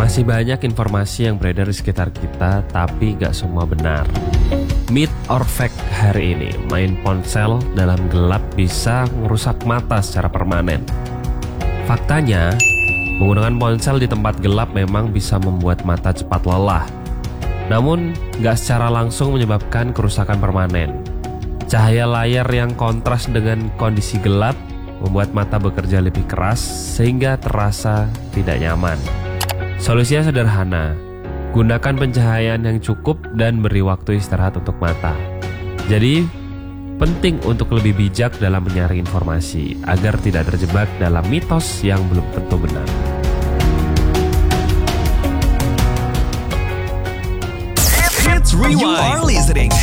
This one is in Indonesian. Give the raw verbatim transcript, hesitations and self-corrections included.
Masih banyak informasi yang beredar di sekitar kita, tapi gak semua benar. Myth or fact hari ini, main ponsel dalam gelap bisa merusak mata secara permanen. Faktanya, menggunakan ponsel di tempat gelap memang bisa membuat mata cepat lelah. Namun, gak secara langsung menyebabkan kerusakan permanen. Cahaya layar yang kontras dengan kondisi gelap membuat mata bekerja lebih keras sehingga terasa tidak nyaman. Solusinya sederhana, gunakan pencahayaan yang cukup dan beri waktu istirahat untuk mata. Jadi, penting untuk lebih bijak dalam menyaring informasi agar tidak terjebak dalam mitos yang belum tentu benar. Hits Rewind. You are listening